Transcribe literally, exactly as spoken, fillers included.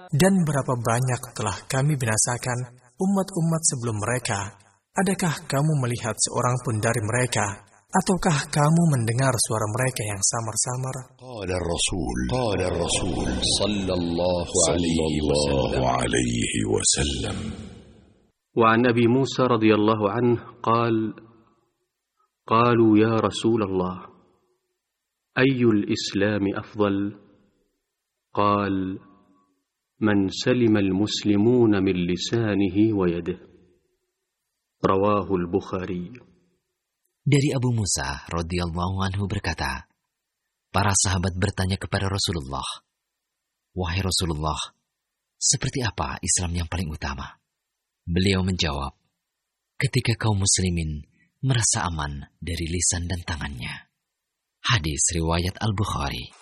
Dan berapa banyak telah kami binasakan umat-umat sebelum mereka. Adakah kamu melihat seorang pun dari mereka? Ataukah kamu mendengar suara mereka yang samar-samar? Qala Rasul, qala Rasul sallallahu alaihi wasallam. وعن أبي موسى رضي الله عنه قال: قالوا يا رسول الله أي الإسلام أفضل؟ قال: من سلم المسلمون من لسانه ويده. رواه البخاري. Dari Abu Musa radhiyallahu anhu berkata, para sahabat bertanya kepada Rasulullah, "Wahai Rasulullah, seperti apa Islam yang paling utama?" Beliau menjawab, "Ketika kaum muslimin merasa aman dari lisan dan tangannya." Hadis riwayat Al-Bukhari.